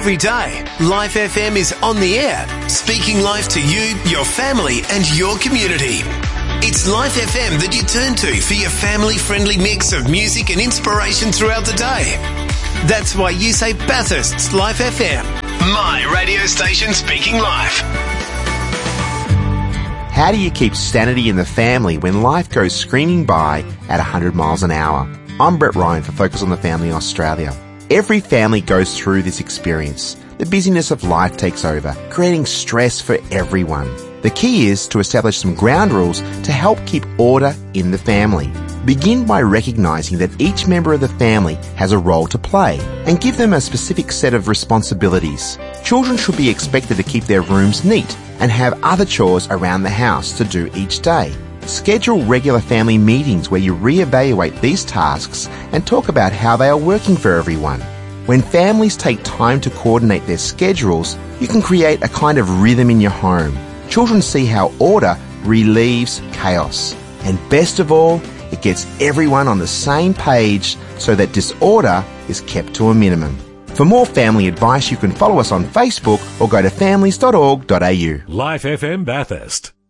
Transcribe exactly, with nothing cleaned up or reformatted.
Every day, Life F M is on the air, speaking life to you, your family and your community. It's Life F M that you turn to for your family-friendly mix of music and inspiration throughout the day. That's why you say Bathurst's Life F M, my radio station speaking life. How do you keep sanity in the family when life goes screaming by at one hundred miles an hour? I'm Brett Ryan for Focus on the Family Australia. Every family goes through this experience. The busyness of life takes over, creating stress for everyone. The key is to establish some ground rules to help keep order in the family. Begin by recognising that each member of the family has a role to play and give them a specific set of responsibilities. Children should be expected to keep their rooms neat and have other chores around the house to do each day. Schedule regular family meetings where you re-evaluate these tasks and talk about how they are working for everyone. When families take time to coordinate their schedules, you can create a kind of rhythm in your home. Children see how order relieves chaos. And best of all, it gets everyone on the same page so that disorder is kept to a minimum. For more family advice, you can follow us on Facebook or go to families dot org dot a u. Life F M Bathurst.